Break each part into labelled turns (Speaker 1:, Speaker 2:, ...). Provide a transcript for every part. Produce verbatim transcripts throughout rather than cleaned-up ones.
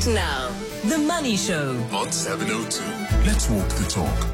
Speaker 1: And now, The Money Show
Speaker 2: on seven oh two. Let's walk the talk.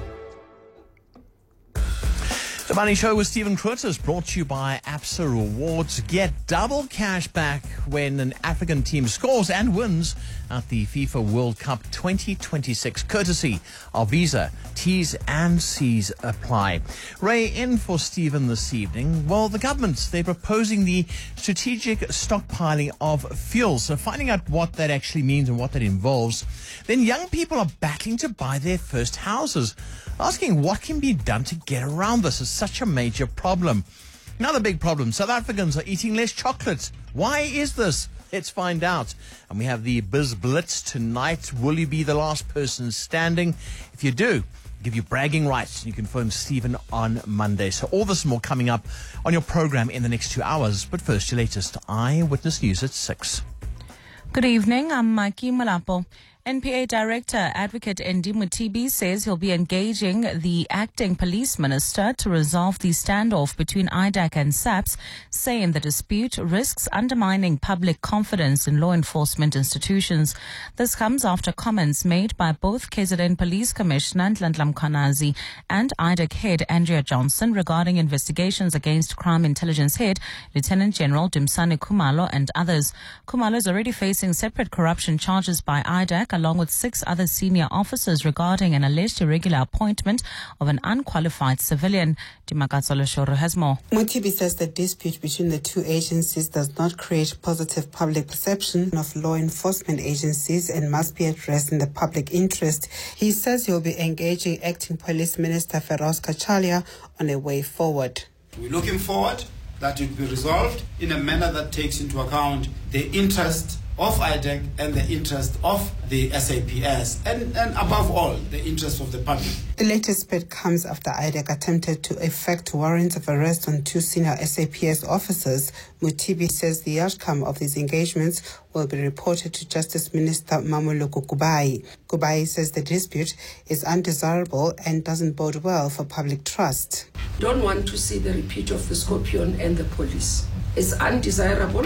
Speaker 3: The Money Show with Stephen Krutt is brought to you by ABSA Rewards. Get double cash back when an African team scores and wins at the FIFA World Cup twenty twenty-six, courtesy of Visa. T's and C's apply. Ray, in for Stephen this evening. Well, the government, they're proposing the strategic stockpiling of fuel. So finding out what that actually means and what that involves. Then young people are battling to buy their first houses, asking what can be done to get around this. It's such a major problem. Another big problem, South Africans are eating less chocolate. Why is this? Let's find out. And we have the Biz Blitz tonight. Will you be the last person standing? If you do, I'll give you bragging rights. You can phone Stephen on Monday. So all this and more coming up on your program in the next two hours. But first, your latest Eyewitness News at six.
Speaker 4: Good evening. I'm Maki Malapo. N P A Director Advocate Ndi Mutibi says he'll be engaging the acting police minister to resolve the standoff between I D A C and S A P S, saying the dispute risks undermining public confidence in law enforcement institutions. This comes after comments made by both K Z N Police Commissioner Nhlanhla Mkhwanazi and I D A C head Andrea Johnson regarding investigations against Crime Intelligence head Lieutenant General Dumisani Khumalo and others. Khumalo is already facing separate corruption charges by I D A C along with six other senior officers regarding an alleged irregular appointment of an unqualified civilian. Dimakatso Leshoro has more.
Speaker 5: Mutibi says the dispute between the two agencies does not create positive public perception of law enforcement agencies and must be addressed in the public interest. He says he will be engaging Acting Police Minister Feroz Kachalia on a way forward.
Speaker 6: We're looking forward that it will be resolved in a manner that takes into account the interest of I D A C and the interest of the S A P S and, and above all, the interest of the public.
Speaker 5: The latest bit comes after I D A C attempted to effect warrants of arrest on two senior S A P S officers. Mutibi says the outcome of these engagements will be reported to Justice Minister Mamoloko Kubai. Kubai says the dispute is undesirable and doesn't bode well for public trust.
Speaker 7: Don't want to see the repeat of the Scorpion and the police. It's undesirable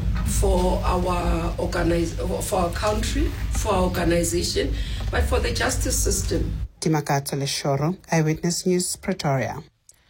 Speaker 7: for our organize, for our country, for our organization, but for the justice system.
Speaker 5: Dimakatso Leshoro, Eyewitness News, Pretoria.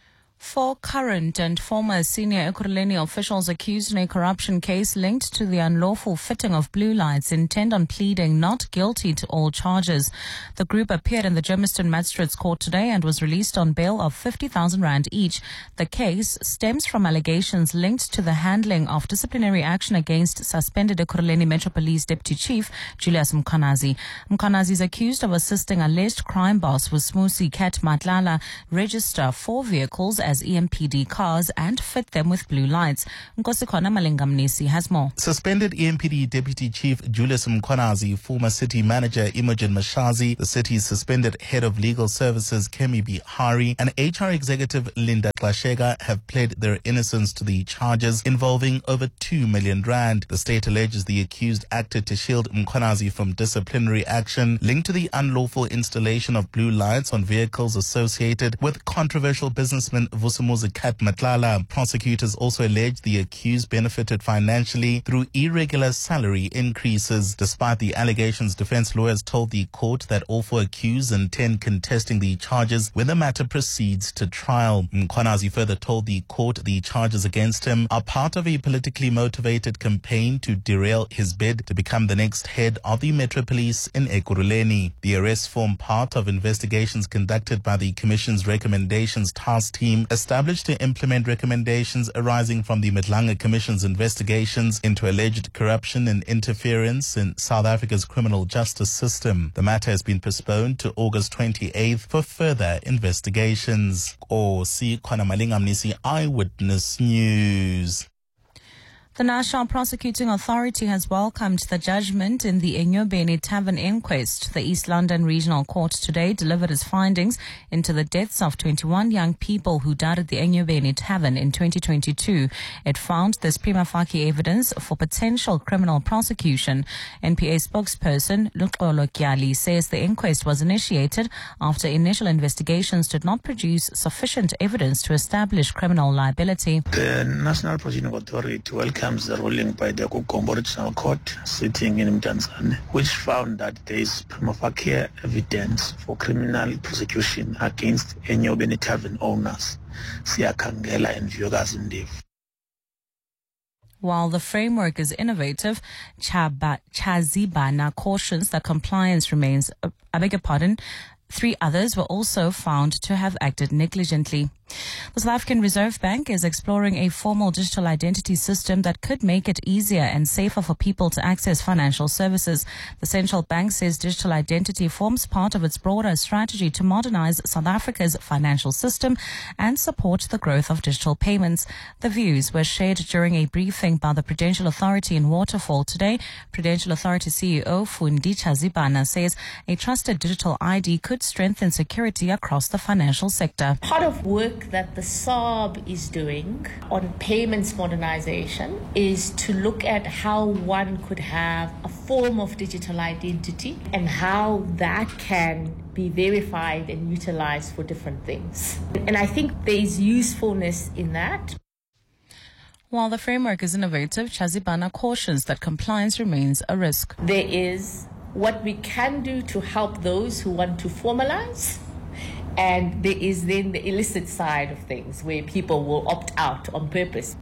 Speaker 4: Four current and former senior Ekurhuleni officials accused in a corruption case linked to the unlawful fitting of blue lights intend on pleading not guilty to all charges. The group appeared in the Germiston Magistrates Court today and was released on bail of fifty thousand rand each. The case stems from allegations linked to the handling of disciplinary action against suspended Ekurhuleni Metro Police Deputy Chief Julius Mkhwanazi. Mkhwanazi is accused of assisting alleged crime boss Wismusi Kat Matlala register four vehicles as as E M P D cars and fit them with blue lights. Nkosikhona Malingamnisi has more.
Speaker 8: Suspended E M P D Deputy Chief Julius Mkhwanazi, former City Manager Imogen Mashazi, the city's suspended Head of Legal Services Kemi Bihari, and H R Executive Linda Klashega have pled their innocence to the charges involving over two million rand. The state alleges the accused acted to shield Mkhwanazi from disciplinary action linked to the unlawful installation of blue lights on vehicles associated with controversial businessman Vusumuzi Kat Matlala. Prosecutors also allege the accused benefited financially through irregular salary increases. Despite the allegations, defense lawyers told the court that all four accused intend contesting the charges when the matter proceeds to trial. Mkhwanazi further told the court the charges against him are part of a politically motivated campaign to derail his bid to become the next head of the Metro Police in Ekurhuleni. The arrests form part of investigations conducted by the Commission's Recommendations Task Team, established to implement recommendations arising from the Madlanga Commission's investigations into alleged corruption and interference in South Africa's criminal justice system. The matter has been postponed to August twenty-eighth for further investigations. O C Khona Malingamnisi, Eyewitness News.
Speaker 4: The National Prosecuting Authority has welcomed the judgment in the Enyobeni Tavern inquest. The East London Regional Court today delivered its findings into the deaths of twenty-one young people who died at the Enyobeni Tavern in twenty twenty-two. It found there's prima facie evidence for potential criminal prosecution. N P A spokesperson Luxolo Kyali says the inquest was initiated after initial investigations did not produce sufficient evidence to establish criminal liability.
Speaker 9: The National Prosecuting Authority welcomes comes the ruling by the Gombo Regional Court sitting in Mdantsane, which found that there is prima facie evidence for criminal prosecution against Enyobeni Tavern owners, Siakangela and Vyogas Ndiv.
Speaker 4: While the framework is innovative, Chaba, Chazibana cautions that compliance remains, uh, I beg your pardon, three others were also found to have acted negligently. The South African Reserve Bank is exploring a formal digital identity system that could make it easier and safer for people to access financial services. The central bank says digital identity forms part of its broader strategy to modernize South Africa's financial system and support the growth of digital payments. The views were shared during a briefing by the Prudential Authority in Waterfall today. Prudential Authority C E O Fundi Chazibana says a trusted digital I D could strengthen security across the financial sector.
Speaker 10: Part of work that the S A R B is doing on payments modernization is to look at how one could have a form of digital identity and how that can be verified and utilized for different things. And I think there is usefulness in that.
Speaker 4: While the framework is innovative, Chazibana cautions that compliance remains a risk.
Speaker 10: There is what we can do to help those who want to formalize. And there is then the illicit side of things where people will opt out on purpose.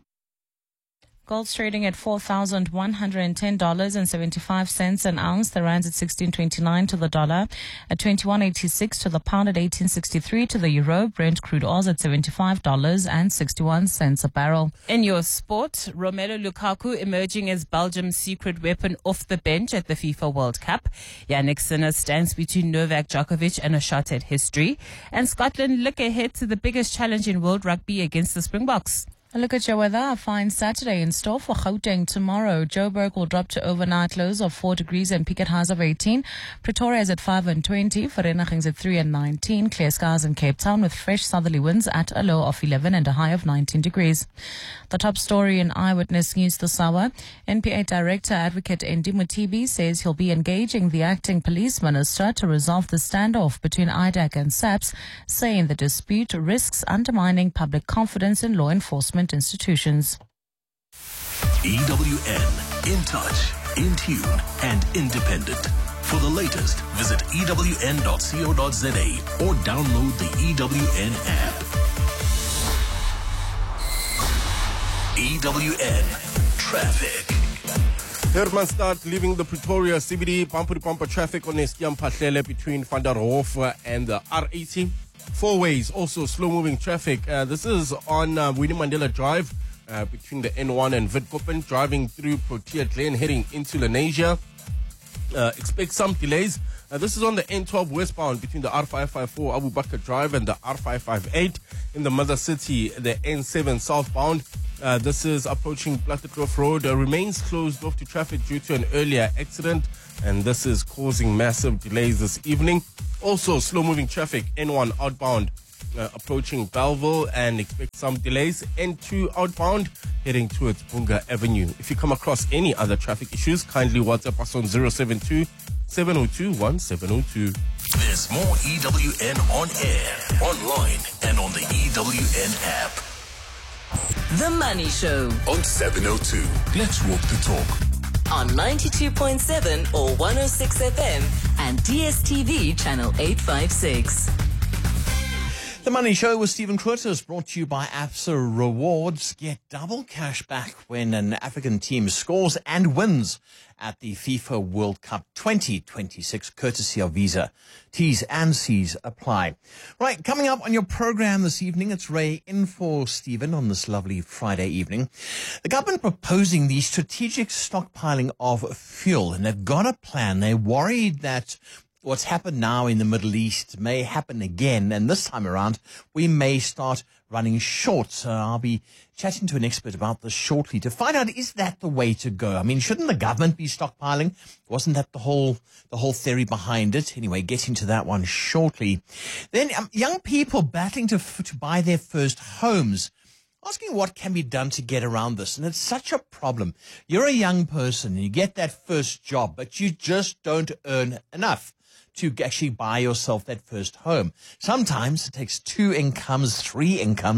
Speaker 4: Gold's trading at four thousand one hundred ten dollars and seventy-five cents an ounce. The rand's at sixteen twenty-nine to the dollar, at twenty-one eighty-six to the pound, at eighteen sixty-three to the euro. Brent crude oil's at seventy-five dollars and sixty-one cents a barrel.
Speaker 11: In your sport, Romelu Lukaku emerging as Belgium's secret weapon off the bench at the FIFA World Cup. Yannick Sinner stands between Novak Djokovic and a shot at history. And Scotland look ahead to the biggest challenge in world rugby against the Springboks.
Speaker 4: A look at your weather. A fine Saturday in store for Gauteng tomorrow. Joburg will drop to overnight lows of four degrees and peak at highs of eighteen. Pretoria is at five and twenty. Vereeniging's at three and nineteen. Clear skies in Cape Town with fresh southerly winds at a low of eleven and a high of nineteen degrees. The top story in Eyewitness News this hour. N P A Director Advocate Endi Mutibi says he'll be engaging the acting police minister to resolve the standoff between I D A C and SAPS, saying the dispute risks undermining public confidence in law enforcement institutions.
Speaker 12: E W N, in touch, in tune, and independent. For the latest, visit E W N dot co dot za or download the E W N app. E W N Traffic.
Speaker 13: Herman start leaving the Pretoria C B D. Bumper-to-bumper traffic on Estiam Pahlele between Van der Hof and the R eighty. Four ways, also slow-moving traffic. Uh, this is on uh, Winnie Mandela Drive uh, between the N one and Witkoppen, driving through Protea Glen, heading into Lenasia. Uh, expect some delays. Uh, this is on the N twelve westbound between the R five five four Abu Bakr Drive and the R five five eight. In the Mother City, the N seven southbound. Uh, this is approaching Plattekloof Road. Uh, remains closed off to traffic due to an earlier accident, and this is causing massive delays this evening. Also, slow-moving traffic, N one outbound, uh, approaching Belleville, and expect some delays. N two outbound, heading towards Bunga Avenue. If you come across any other traffic issues, kindly WhatsApp us on zero seven two, seven zero two, one seven zero two.
Speaker 12: There's more E W N on air, online, and on the E W N app.
Speaker 1: The Money Show
Speaker 2: on seven oh two. Let's walk the talk.
Speaker 1: On ninety-two point seven or one oh six F M and D S T V channel eight fifty-six.
Speaker 3: The Money Show with Stephen Crotters, brought to you by ABSA Rewards. Get double cash back when an African team scores and wins at the FIFA World Cup twenty twenty-six, courtesy of Visa. T's and C's apply. Right, coming up on your program this evening, it's Ray in for Stephen on this lovely Friday evening. The government proposing the strategic stockpiling of fuel, and they've got a plan. They're worried that what's happened now in the Middle East may happen again, and this time around we may start running short. So I'll be chatting to an expert about this shortly to find out, is that the way to go? I mean, shouldn't the government be stockpiling? Wasn't that the whole the whole theory behind it? Anyway, getting to that one shortly. Then um, young people battling to to buy their first homes, asking what can be done to get around this. And it's such a problem. You're a young person and you get that first job, but you just don't earn enough to actually buy yourself that first home. Sometimes it takes two incomes, three incomes,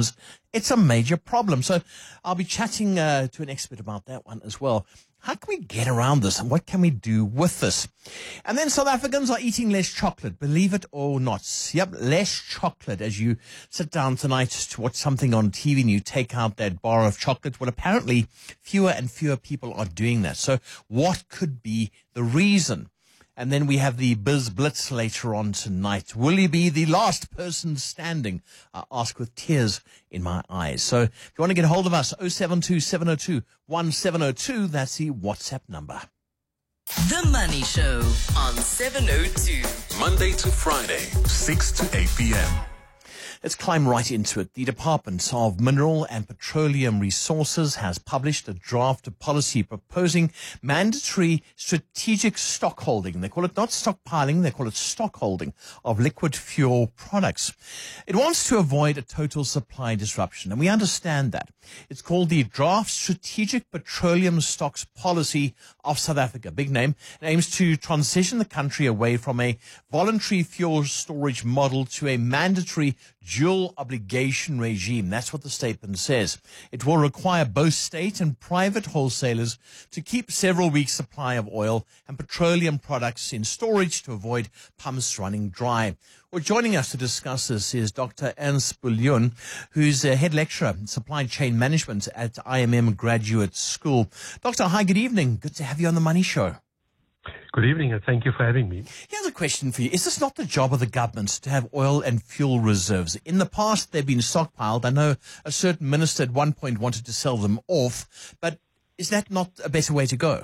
Speaker 3: it's a major problem. So I'll be chatting uh, to an expert about that one as well. How can we get around this and what can we do with this? And then South Africans are eating less chocolate, believe it or not. Yep, less chocolate as you sit down tonight to watch something on T V and you take out that bar of chocolate. Well, apparently fewer and fewer people are doing that. So what could be the reason? And then we have the Biz Blitz later on tonight. Will you be the last person standing? I ask with tears in my eyes. So if you want to get hold of us, oh seven two, seven oh two, one seven oh two, that's the WhatsApp number.
Speaker 1: The Money Show on seven oh two.
Speaker 2: Monday to Friday, six to eight p.m.
Speaker 3: Let's climb right into it. The Department of Mineral and Petroleum Resources has published a draft policy proposing mandatory strategic stockholding. They call it not stockpiling, they call it stockholding of liquid fuel products. It wants to avoid a total supply disruption, and we understand that. It's called the Draft Strategic Petroleum Stocks Policy of South Africa. Big name. It aims to transition the country away from a voluntary fuel storage model to a mandatory dual obligation regime. That's what the statement says. It will require both state and private wholesalers to keep several weeks' supply of oil and petroleum products in storage to avoid pumps running dry. Well, joining us to discuss this is Doctor Ernst Bullion, who's a head lecturer in supply chain management at I M M Graduate School. Doctor, hi, good evening. Good to have you on the Money Show.
Speaker 14: Good evening, and thank you for having me.
Speaker 3: Here's a question for you. Is this not the job of the government to have oil and fuel reserves? In the past, they've been stockpiled. I know a certain minister at one point wanted to sell them off, but is that not a better way to go?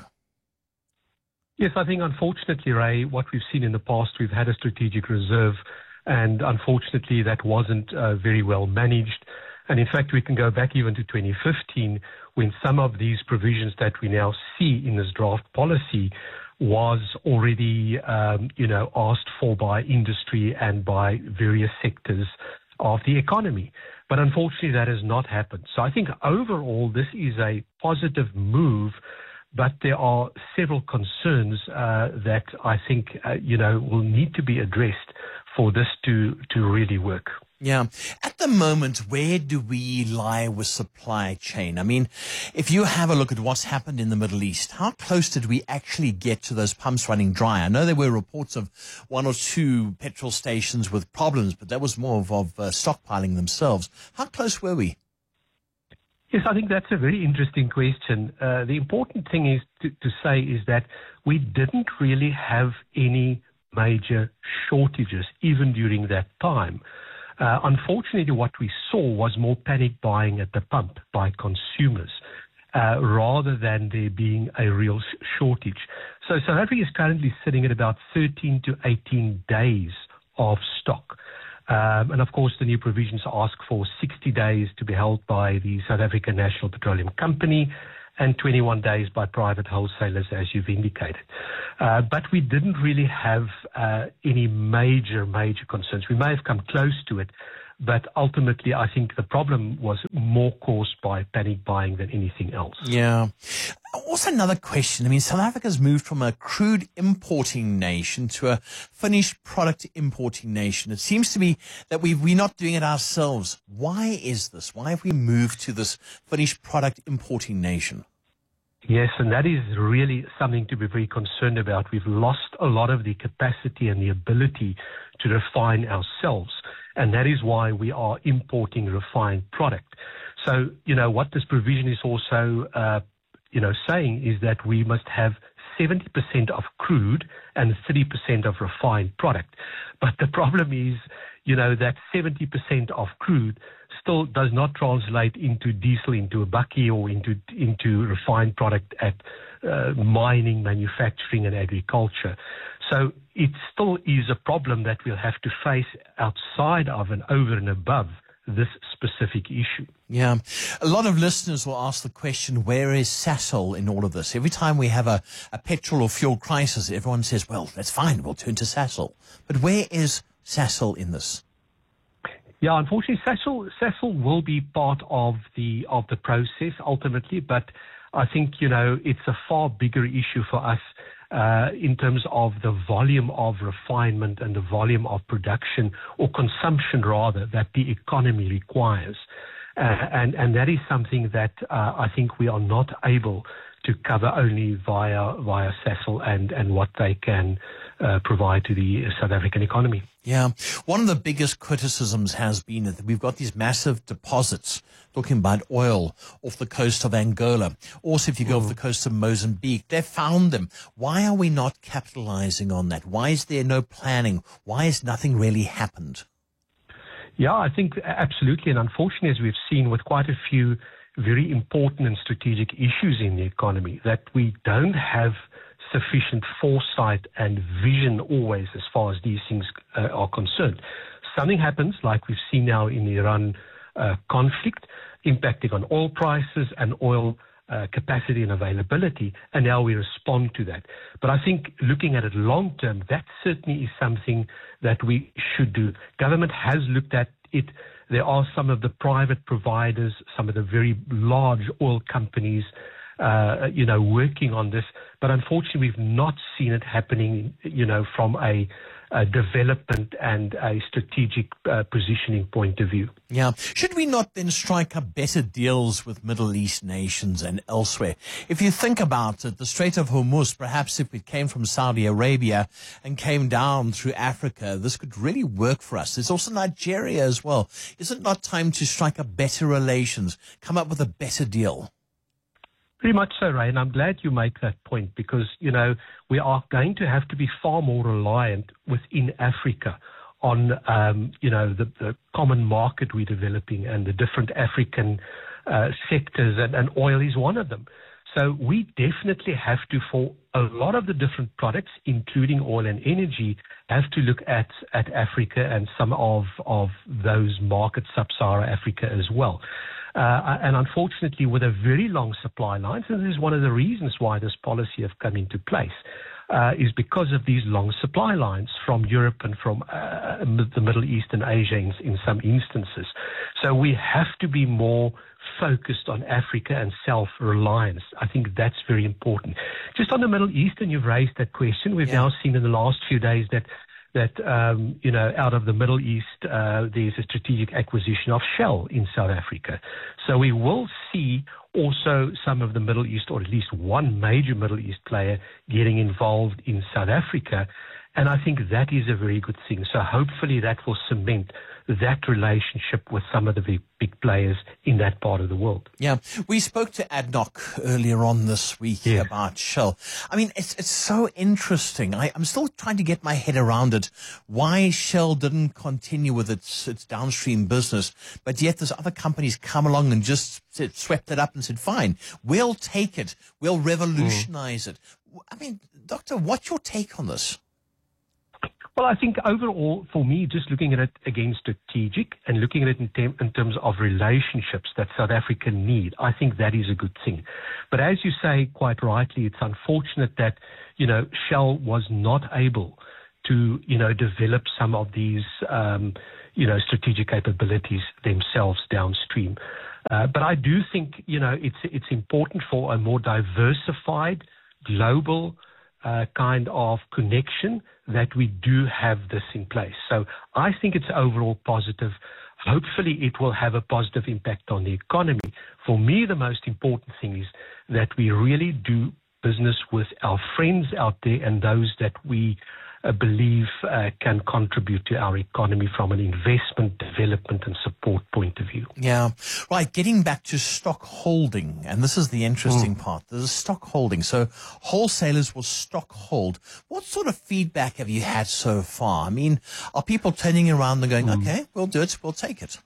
Speaker 14: Yes, I think unfortunately, Ray, what we've seen in the past, we've had a strategic reserve, and unfortunately that wasn't uh, very well managed. And in fact, we can go back even to twenty fifteen, when some of these provisions that we now see in this draft policy was already, um, you know, asked for by industry and by various sectors of the economy. But unfortunately, that has not happened. So I think overall, this is a positive move, but there are several concerns uh, that I think, uh, you know, will need to be addressed for this to, to really work.
Speaker 3: Yeah. At the moment, where do we lie with supply chain? I mean, if you have a look at what's happened in the Middle East, how close did we actually get to those pumps running dry? I know there were reports of one or two petrol stations with problems, but that was more of, of uh, stockpiling themselves. How close were we?
Speaker 14: Yes, I think that's a very interesting question. Uh, the important thing is to, to say is that we didn't really have any major shortages, even during that time. Uh, unfortunately, what we saw was more panic buying at the pump by consumers, uh, rather than there being a real sh- shortage. So South Africa is currently sitting at about thirteen to eighteen days of stock. Um, and of course, the new provisions ask for sixty days to be held by the South African National Petroleum Company and twenty-one days by private wholesalers, as you've indicated. Uh, but we didn't really have uh, any major, major concerns. We may have come close to it, but ultimately I think the problem was more caused by panic buying than anything else.
Speaker 3: Yeah. Also another question. I mean, South Africa's moved from a crude importing nation to a finished product importing nation. It seems to me that we we're not doing it ourselves. Why is this? Why have we moved to this finished product importing nation?
Speaker 14: Yes, and that is really something to be very concerned about. We've lost a lot of the capacity and the ability to refine ourselves, and that is why we are importing refined product. So, you know, what this provision is also, uh, you know, saying is that we must have seventy percent of crude and thirty percent of refined product. But the problem is, you know, that seventy percent of crude still does not translate into diesel, into a bakkie, or into into refined product at uh, mining, manufacturing, and agriculture. So it still is a problem that we'll have to face outside of and over and above this specific issue.
Speaker 3: Yeah. A lot of listeners will ask the question, where is Sasol in all of this? Every time we have a, a petrol or fuel crisis, everyone says, well, that's fine, we'll turn to Sasol. But where is Sasol in this?
Speaker 14: Yeah, unfortunately, Sasol, Sasol will be part of the of the process ultimately, but I think, you know, it's a far bigger issue for us uh, in terms of the volume of refinement and the volume of production, or consumption rather, that the economy requires. Uh, and, and that is something that uh, I think we are not able to cover only via via Sasol and, and what they can uh, provide to the South African economy.
Speaker 3: Yeah. One of the biggest criticisms has been that we've got these massive deposits, talking about oil, off the coast of Angola. Also, if you go mm-hmm. off the coast of Mozambique, they've found them. Why are we not capitalizing on that? Why is there no planning? Why has nothing really happened?
Speaker 14: Yeah, I think absolutely. And unfortunately, as we've seen with quite a few very important and strategic issues in the economy, that we don't have sufficient foresight and vision always as far as these things uh, are concerned. Something happens, like we've seen now in the Iran uh, conflict, impacting on oil prices and oil uh, capacity and availability, and now we respond to that. But I think looking at it long term, that certainly is something that we should do. Government has looked at it. There are some of the private providers, some of the very large oil companies, uh, you know, working on this. But unfortunately, we've not seen it happening, you know, from a, a development and a strategic uh, positioning point of view.
Speaker 3: Yeah. Should we not then strike up better deals with Middle East nations and elsewhere? If you think about it, the Strait of Hormuz, perhaps if it came from Saudi Arabia and came down through Africa, this could really work for us. There's also Nigeria as well. Is it not time to strike up better relations, come up with a better deal?
Speaker 14: Very much so, Ray, and I'm glad you make that point because, you know, we are going to have to be far more reliant within Africa on, um, you know, the, the common market we're developing and the different African uh, sectors, and, and oil is one of them. So we definitely have to, for a lot of the different products, including oil and energy, have to look at, at Africa and some of, of those markets, sub-Saharan Africa as well. Uh, and unfortunately, with a very long supply lines, and this is one of the reasons why this policy has come into place, uh, is because of these long supply lines from Europe and from uh, the Middle East and Asia in, in some instances. So we have to be more focused on Africa and self-reliance. I think that's very important. Just on the Middle East, and you've raised that question, we've yeah. now seen in the last few days that that, um, you know, out of the Middle East, uh, there's a strategic acquisition of Shell in South Africa. So we will see also some of the Middle East, or at least one major Middle East player, getting involved in South Africa. And I think that is a very good thing. So hopefully that will cement that relationship with some of the big, big players in that part of the world.
Speaker 3: Yeah. We spoke to A D N O C earlier on this week yeah. about Shell. I mean, it's it's so interesting. I, I'm still trying to get my head around it, why Shell didn't continue with its, its downstream business, but yet there's other companies come along and just said, swept it up and said, fine, we'll take it. We'll revolutionize mm. it. I mean, Doctor, what's your take on this?
Speaker 14: Well, I think overall, for me, just looking at it again strategic and looking at it in, tem- in terms of relationships that South Africa need, I think that is a good thing. But as you say quite rightly, it's unfortunate that, you know, Shell was not able to, you know, develop some of these, um, you know, strategic capabilities themselves downstream. Uh, but I do think, you know, it's it's important for a more diversified, global Uh, kind of connection that we do have this in place. So I think it's overall positive. Hopefully it will have a positive impact on the economy. For me, the most important thing is that we really do business with our friends out there and those that we uh, believe uh, can contribute to our economy from an investment, development and support point of view.
Speaker 3: Yeah. Right. Getting back to stock holding, and this is the interesting mm. part. There's stock holding. So wholesalers will stock hold. What sort of feedback have you had so far? I mean, are people turning around and going, mm. okay, we'll do it, we'll take it?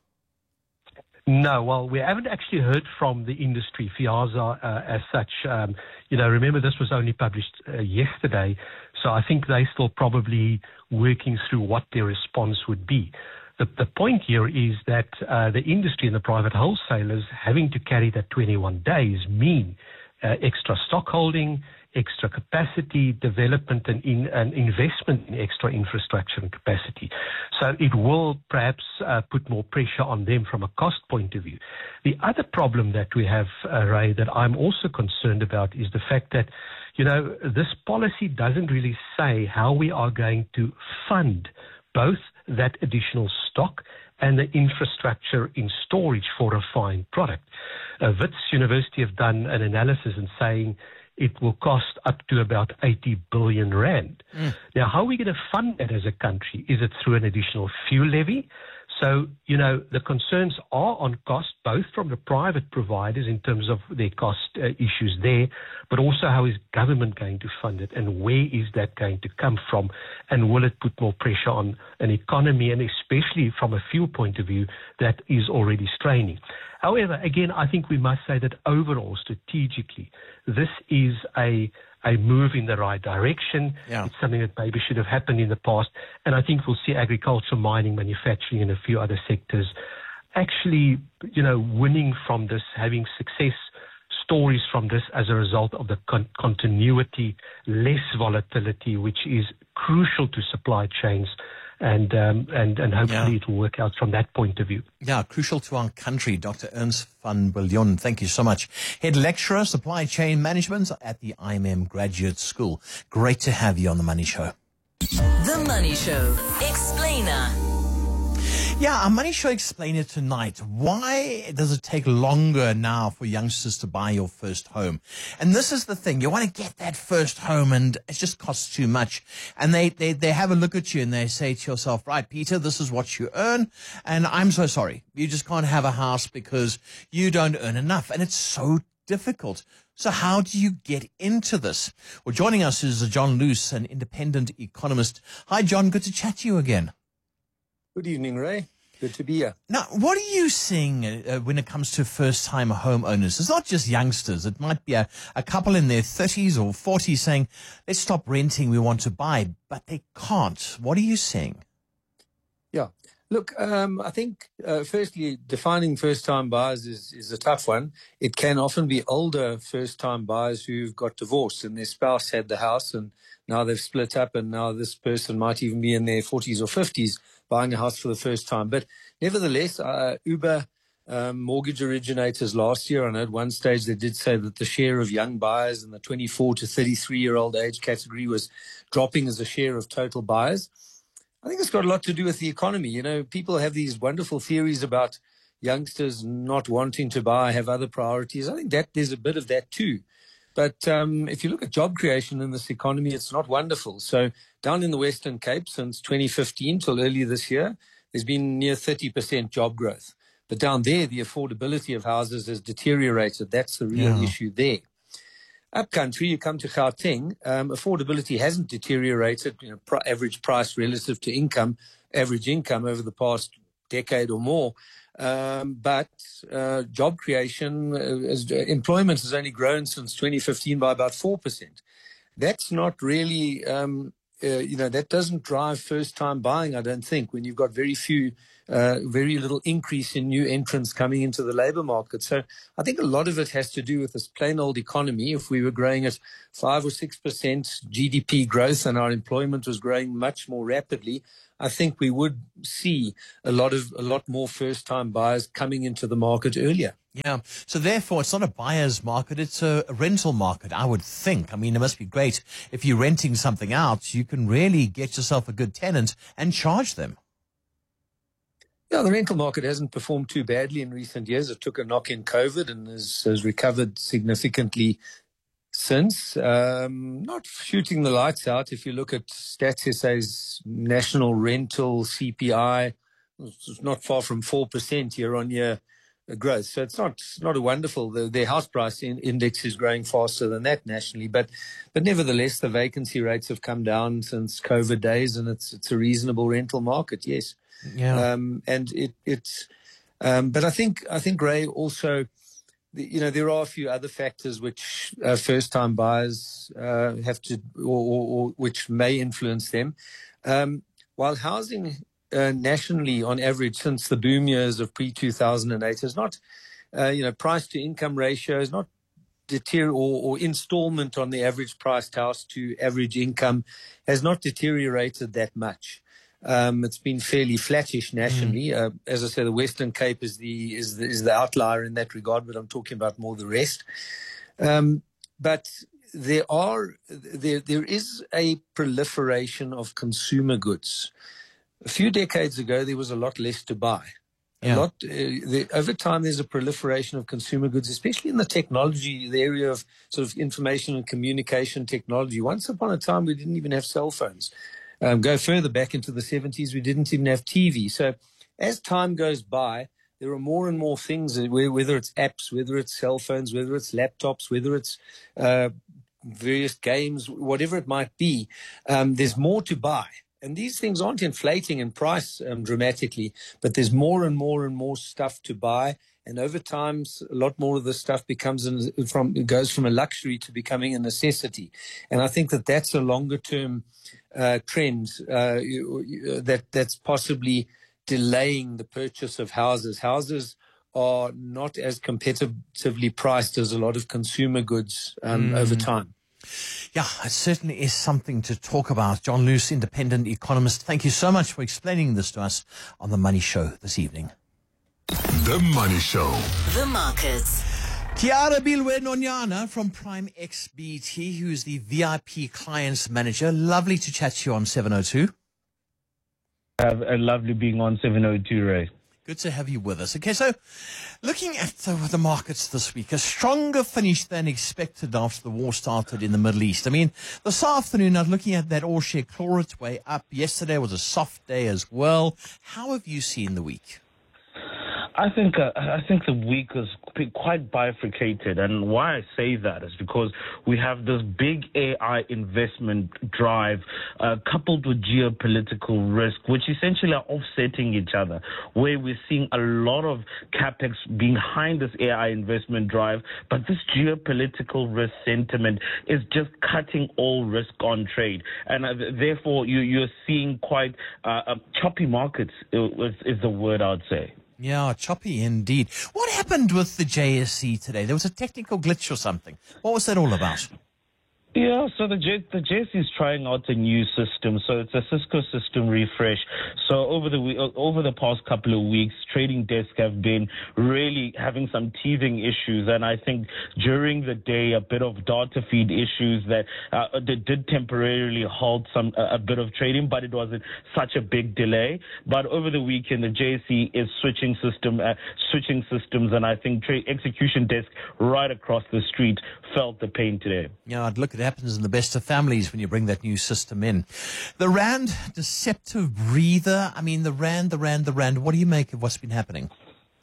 Speaker 14: No, well, we haven't actually heard from the industry, FIAZA, uh, as such. Um, you know, remember this was only published uh, yesterday, so I think they're still probably working through what their response would be. The, the point here is that uh, the industry and the private wholesalers having to carry that twenty-one days mean uh, extra stock holding, extra capacity development and, in, and investment in extra infrastructure and capacity. So it will perhaps uh, put more pressure on them from a cost point of view. The other problem that we have, uh, Ray, that I'm also concerned about is the fact that, you know, this policy doesn't really say how we are going to fund both that additional stock and the infrastructure in storage for refined product. Uh, Wits University have done an analysis and saying it will cost up to about eighty billion rand. Mm. Now, how are we going to fund that as a country? Is it through an additional fuel levy? So, you know, the concerns are on cost, both from the private providers in terms of their cost uh, issues there, but also how is government going to fund it and where is that going to come from, and will it put more pressure on an economy, and especially from a fuel point of view that is already straining. However, again, I think we must say that overall, strategically, this is a a move in the right direction. Yeah. It's something that maybe should have happened in the past. And I think we'll see agriculture, mining, manufacturing, and a few other sectors actually, you know, winning from this, having success stories from this as a result of the con- continuity, less volatility, which is crucial to supply chains. And, um, and and hopefully yeah. it will work out from that point of view.
Speaker 3: Yeah, crucial to our country. Doctor Ernst van Biljon, thank you so much. Head Lecturer, Supply Chain Management at the I M M Graduate School. Great to have you on The Money Show.
Speaker 1: The Money Show. Explainer.
Speaker 3: Yeah, our Money Show Explainer tonight. Why does it take longer now for youngsters to buy your first home? And this is the thing. You want to get that first home and it just costs too much. And they, they, they have a look at you and they say to yourself, right, Peter, this is what you earn. And I'm so sorry. You just can't have a house because you don't earn enough. And it's so difficult. So how do you get into this? Well, joining us is John Luce, an independent economist. Hi, John. Good to chat to you again.
Speaker 15: Good evening, Ray. Good to be here.
Speaker 3: Now, what are you seeing uh, when it comes to first-time homeowners? It's not just youngsters. It might be a, a couple in their thirties or forties saying, let's stop renting, we want to buy, but they can't. What are you seeing?
Speaker 15: Yeah. Look, um, I think, uh, firstly, defining first-time buyers is, is a tough one. It can often be older first-time buyers who've got divorced and their spouse had the house and now they've split up and now this person might even be in their forties or fifties buying a house for the first time. But nevertheless, uh, Uber um, mortgage originators last year, I know at one stage they did say that the share of young buyers in the twenty-four to thirty-three-year-old age category was dropping as a share of total buyers. I think it's got a lot to do with the economy. You know, people have these wonderful theories about youngsters not wanting to buy, have other priorities. I think that there's a bit of that too. But um, if you look at job creation in this economy, it's not wonderful. So down in the Western Cape since twenty fifteen till earlier this year, there's been near thirty percent job growth. But down there, the affordability of houses has deteriorated. That's the real yeah. issue there. Upcountry, you come to Gauteng, um, affordability hasn't deteriorated, you know, pr- average price relative to income, average income over the past decade or more. Um, but uh, job creation, uh, as, uh, employment has only grown since twenty fifteen by about four percent. That's not really, um, uh, you know, that doesn't drive first-time buying, I don't think, when you've got very few, uh, very little increase in new entrants coming into the labor market. So I think a lot of it has to do with this plain old economy. If we were growing at five or six percent G D P growth and our employment was growing much more rapidly, I think we would see a lot of a lot more first-time buyers coming into the market earlier.
Speaker 3: Yeah. So therefore, it's not a buyer's market; it's a rental market, I would think. I mean, it must be great if you're renting something out. You can really get yourself a good tenant and charge them.
Speaker 15: Yeah, the rental market hasn't performed too badly in recent years. It took a knock in COVID and has, has recovered significantly since. Um, not shooting the lights out. If you look at Stats S A's national rental C P I, it's not far from four percent year on year growth. So it's not not a wonderful, the, their house price in, index is growing faster than that nationally. But but nevertheless, the vacancy rates have come down since COVID days and it's it's a reasonable rental market, yes.
Speaker 3: Yeah.
Speaker 15: Um, and it it's, um, but I think, I think Ray also, you know, there are a few other factors which uh, first-time buyers uh, have to, or, or, or which may influence them. Um, while housing uh, nationally, on average, since the boom years of pre two thousand eight, has not, uh, you know, price-to-income ratio is not deter or, or installment on the average priced house to average income has not deteriorated that much. Um, it's been fairly flattish nationally. Mm. Uh, as I say, the Western Cape is the, is the is the outlier in that regard, but I'm talking about more the rest. Um, but there are there there is a proliferation of consumer goods. a few decades ago, there was a lot less to buy.
Speaker 3: Yeah.
Speaker 15: A lot, uh, the, over time, there's a proliferation of consumer goods, especially in the technology, the area of sort of information and communication technology. Once upon a time, we didn't even have cell phones. Um, go further back into the seventies, we didn't even have T V. So as time goes by, there are more and more things, whether it's apps, whether it's cell phones, whether it's laptops, whether it's uh, various games, whatever it might be, um, there's more to buy. And these things aren't inflating in price um, dramatically, but there's more and more and more stuff to buy. And over time, a lot more of this stuff becomes an, from it goes from a luxury to becoming a necessity. And I think that that's a longer term uh, trend uh, you, you, that that's possibly delaying the purchase of houses. Houses are not as competitively priced as a lot of consumer goods um, mm. over time.
Speaker 3: Yeah, it certainly is something to talk about. John Luce, independent economist, thank you so much for explaining this to us on The Money Show this evening.
Speaker 2: The Money Show.
Speaker 1: The Markets.
Speaker 3: Tiara Bilwe Nonyana from Prime X B T, who's the V I P Clients Manager. Lovely to chat to you on seven oh two.
Speaker 16: Have a lovely being on seven oh two, Ray.
Speaker 3: Good to have you with us. Okay, so looking at the, the markets this week, a stronger finish than expected after the war started in the Middle East. I mean, this afternoon, I was looking at that all-share claw its way up. Yesterday was a soft day as well. How have you seen the week?
Speaker 16: I think uh, I think the week is quite bifurcated, and why I say that is because we have this big A I investment drive uh, coupled with geopolitical risk, which essentially are offsetting each other, where we're seeing a lot of capex behind this A I investment drive, but this geopolitical risk sentiment is just cutting all risk on trade, and uh, therefore you, you're seeing quite uh, uh, choppy markets is, is the word I'd say.
Speaker 3: Yeah, choppy indeed. What happened with the J S E today? There was a technical glitch or something. What was that all about?
Speaker 16: Yeah, so the J, the J S E is trying out a new system. So it's a Cisco system refresh. So over the over the past couple of weeks, trading desks have been really having some teething issues, and I think during the day a bit of data feed issues that uh, that did temporarily halt some a, a bit of trading, but it wasn't such a big delay. But over the weekend, the J S E is switching system uh, switching systems, and I think trade execution desk right across the street felt the pain today.
Speaker 3: Yeah, I'd look at it happens in the best of families when you bring that new system in. The Rand, deceptive breather. I mean, the Rand, the Rand, the Rand. What do you make of what's been happening?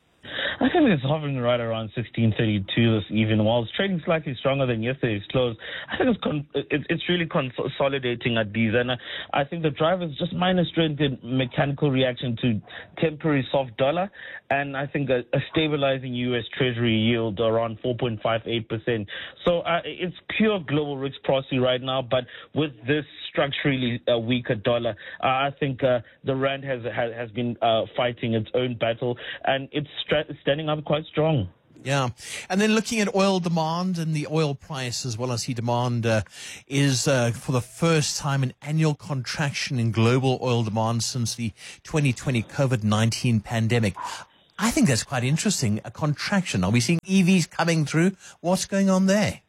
Speaker 16: I think it's hovering right around sixteen thirty-two this evening. While it's trading slightly stronger than yesterday's close, I think it's con- it's, it's really consolidating at these. And I, I think the driver is just minor strength in mechanical reaction to temporary soft dollar. And I think a, a stabilizing U S Treasury yield around four point five eight percent. So uh, it's pure global risk proxy right now. But with this structurally uh, weaker dollar, uh, I think uh, the Rand has, has, has been uh, fighting its own battle. And it's stra- standing up quite strong.
Speaker 3: Yeah. And then looking at oil demand and the oil price as well as the demand uh, is uh, for the first time an annual contraction in global oil demand since the twenty twenty COVID nineteen pandemic. I think that's quite interesting, a contraction. Are we seeing E Vs coming through? What's going on there?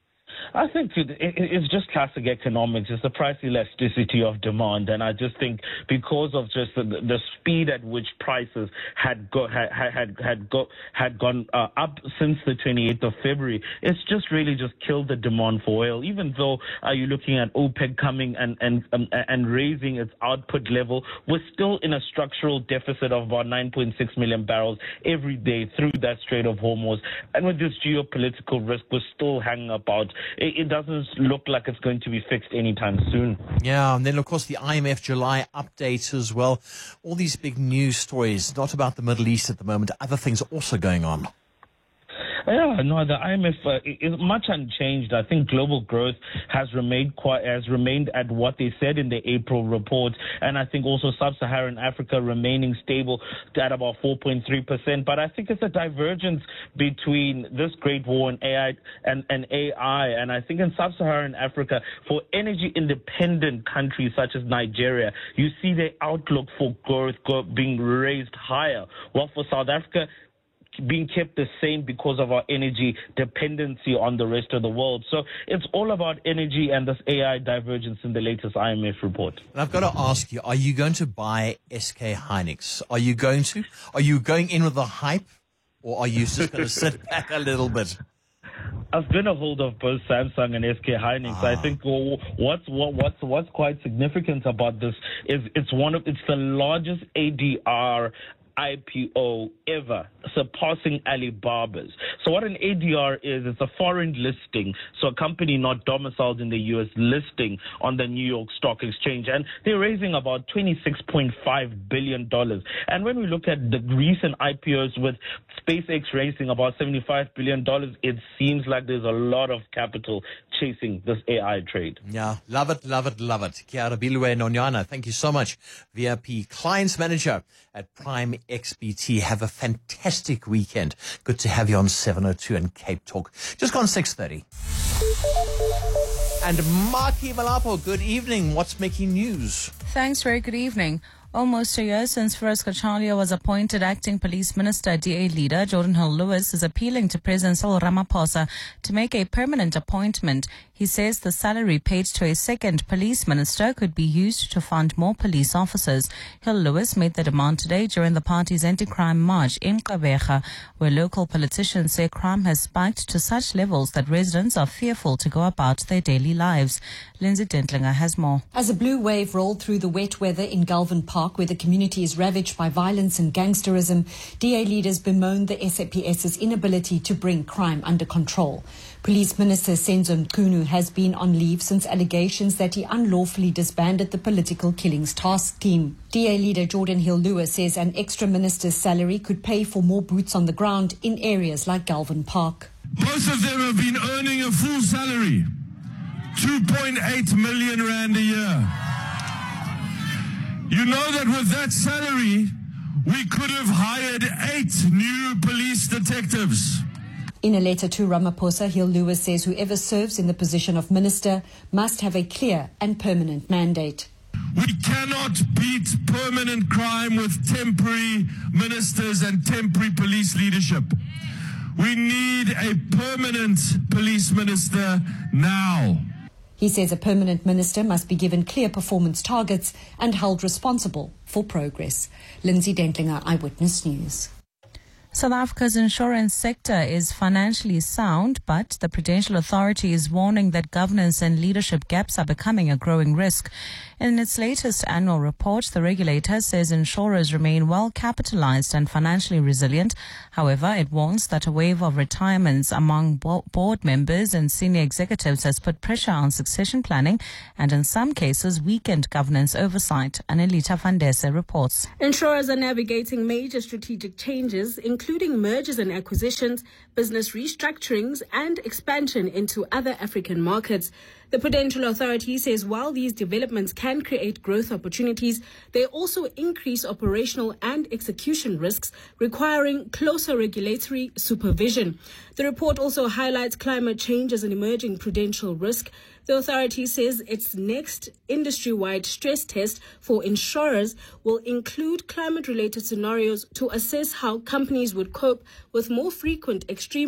Speaker 16: I think it's just classic economics. It's the price elasticity of demand, and I just think because of just the, the speed at which prices had go, had had had go, had gone uh, up since the twenty-eighth of February, it's just really just killed the demand for oil. Even though uh, you're looking at OPEC coming and and um, and raising its output level, we're still in a structural deficit of about nine point six million barrels every day through that Strait of Hormuz, and with this geopolitical risk, we're still hanging about. It doesn't look like it's going to be fixed anytime soon.
Speaker 3: Yeah, and then, of course, the I M F July update as well. All these big news stories, not about the Middle East at the moment, other things also going on.
Speaker 16: Yeah, no, the I M F uh, is much unchanged. I think global growth has remained quite has remained at what they said in the April report, and I think also sub-Saharan Africa remaining stable at about four point three percent. But I think it's a divergence between this Great War and A I and, and A I, and I think in sub-Saharan Africa, for energy-independent countries such as Nigeria, you see the outlook for growth being raised higher, while for South Africa, being kept the same because of our energy dependency on the rest of the world. So it's all about energy and this A I divergence in the latest I M F report.
Speaker 3: And I've got to ask you, are you going to buy S K Hynix? Are you going to? Are you going in with the hype? Or are you just going to sit back a little bit?
Speaker 16: I've been a hold of both Samsung and S K Hynix. Ah. I think what's what, what's what's quite significant about this is it's one of it's the largest A D R I P O ever, surpassing Alibaba's. So what an A D R is, it's a foreign listing, so a company not domiciled in the U S listing on the New York Stock Exchange, and they're raising about twenty-six point five billion dollars. And when we look at the recent I P Os with SpaceX raising about seventy-five billion dollars, it seems like there's a lot of capital chasing this A I trade.
Speaker 3: Yeah, love it, love it, love it. Kiara Bilwe Nonyana, thank you so much. V I P Clients Manager at Prime X B T. Have a fantastic weekend. Good to have you on seven oh two and Cape Talk. Just gone six thirty. And Maki Malapo, good evening. What's making news?
Speaker 4: Thanks, very good evening. Almost a year since Feroz Kachalia was appointed acting police minister, D A leader Jordan Hill-Lewis is appealing to President Cyril Ramaphosa to make a permanent appointment. He says the salary paid to a second police minister could be used to fund more police officers. Hill-Lewis made the demand today during the party's anti-crime march in Gqeberha, where local politicians say crime has spiked to such levels that residents are fearful to go about their daily lives. Lindsay Dentlinger has more.
Speaker 17: As a blue wave rolled through the wet weather in Galvin Park, where the community is ravaged by violence and gangsterism, D A leaders bemoaned the SAPS's inability to bring crime under control. Police Minister Senzo Mchunu has been on leave since allegations that he unlawfully disbanded the political killings task team. D A leader Jordan Hill-Lewis says an extra minister's salary could pay for more boots on the ground in areas like Galvin Park.
Speaker 18: Most of them have been earning a full salary, two point eight million rand a year. You know that with that salary, we could have hired eight new police detectives.
Speaker 17: In a letter to Ramaphosa, Hill-Lewis says whoever serves in the position of minister must have a clear and permanent mandate.
Speaker 18: We cannot beat permanent crime with temporary ministers and temporary police leadership. We need a permanent police minister now.
Speaker 17: He says a permanent minister must be given clear performance targets and held responsible for progress. Lindsay Dentlinger, Eyewitness News.
Speaker 4: South Africa's insurance sector is financially sound, but the Prudential Authority is warning that governance and leadership gaps are becoming a growing risk. In its latest annual report, the regulator says insurers remain well capitalized and financially resilient. However, it warns that a wave of retirements among board members and senior executives has put pressure on succession planning and in some cases weakened governance oversight. Anelita Vandese reports.
Speaker 19: Insurers are navigating major strategic changes, including mergers and acquisitions, business restructurings and expansion into other African markets. The Prudential Authority says while these developments can create growth opportunities, they also increase operational and execution risks, requiring closer regulatory supervision. The report also highlights climate change as an emerging prudential risk. The authority says its next industry-wide stress test for insurers will include climate-related scenarios to assess how companies would cope with more frequent extreme